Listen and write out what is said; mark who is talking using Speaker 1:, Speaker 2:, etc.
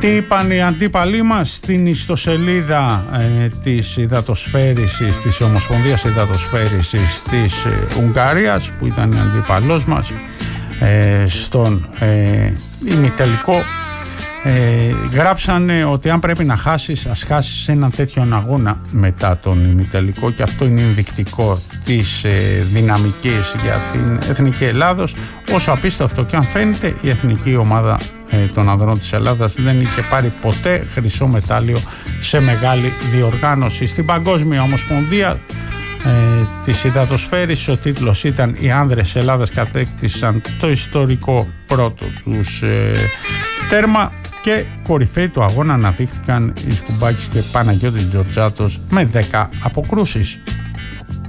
Speaker 1: Τι είπαν οι αντίπαλοι μας στην ιστοσελίδα της υδατοσφαίρησης, της Ομοσπονδίας Υδατοσφαίρησης της Ουγγαρίας, που ήταν αντίπαλός μας στον ημιτελικό. Γράψανε ότι αν πρέπει να χάσεις, ας χάσεις έναν τέτοιον αγώνα μετά τον ημιτελικό, και αυτό είναι ενδεικτικό της δυναμικής για την Εθνική Ελλάδος. Όσο απίστευτο και αν φαίνεται, η εθνική ομάδα των ανδρών της Ελλάδας δεν είχε πάρει ποτέ χρυσό μετάλλιο σε μεγάλη διοργάνωση. Στην Παγκόσμια Ομοσπονδία της υδατοσφαίρησης ο τίτλος ήταν «Οι άνδρες Ελλάδας κατέκτησαν το ιστορικό πρώτο τους τέρμα», και κορυφαίοι του αγώνα αναδείχθηκαν οι Σκουμπάκης και Παναγιώτης Τζορτζάτος με 10 αποκρούσεις.